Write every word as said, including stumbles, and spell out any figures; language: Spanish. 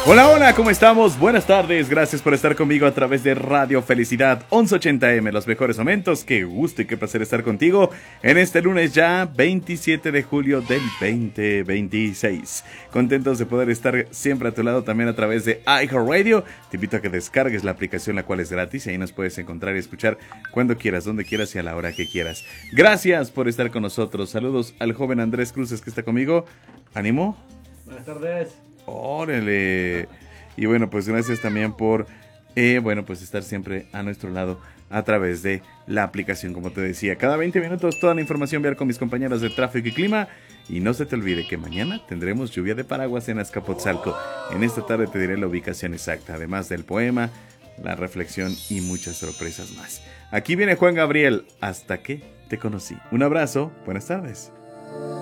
Hola, hola, ¿cómo estamos? Buenas tardes, gracias por estar conmigo a través de Radio Felicidad once ochenta eme, los mejores momentos. Qué gusto y qué placer estar contigo en este lunes ya veintisiete de julio del veinte veintiséis. Contentos de poder estar siempre a tu lado también a través de iHeartRadio. Te invito a que descargues la aplicación, la cual es gratis, y ahí nos puedes encontrar y escuchar cuando quieras, donde quieras y a la hora que quieras. Gracias por estar con nosotros. Saludos al joven Andrés Cruces que está conmigo. ¿Ánimo? Buenas tardes. Órale. Y bueno, pues gracias también por eh, bueno, pues estar siempre a nuestro lado a través de la aplicación, como te decía. Cada veinte minutos toda la información vial con mis compañeros de tráfico y clima. Y no se te olvide que mañana tendremos lluvia de paraguas en Azcapotzalco. En esta tarde te diré la ubicación exacta, además del poema, la reflexión y muchas sorpresas más. Aquí viene Juan Gabriel, Hasta que te conocí. Un abrazo, buenas tardes.